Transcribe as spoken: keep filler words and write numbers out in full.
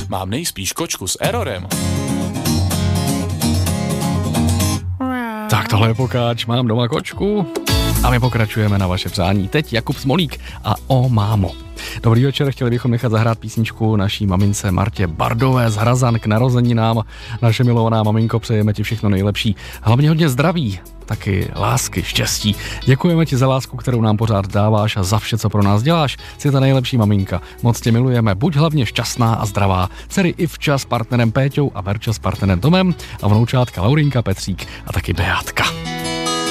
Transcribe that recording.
mám nejspíš kočku s errorem. Tak tohle je Pokáč, mám doma kočku. A my pokračujeme na vaše přání. Teď Jakub Smolík a O mámo. Dobrý večer, chtěli bychom nechat zahrát písničku naší mamince Martě Bardové z Hrazan k narozeninám. Naše milovaná maminko, přejeme ti všechno nejlepší. Hlavně hodně zdraví, taky lásky, štěstí. Děkujeme ti za lásku, kterou nám pořád dáváš a za vše, co pro nás děláš. Jsi ta nejlepší maminka. Moc tě milujeme, buď hlavně šťastná a zdravá. Dcery Ivča s partnerem Péťou a Verča s partnerem Tomem a vnoučátka Laurinka, Petřík a taky Beátka.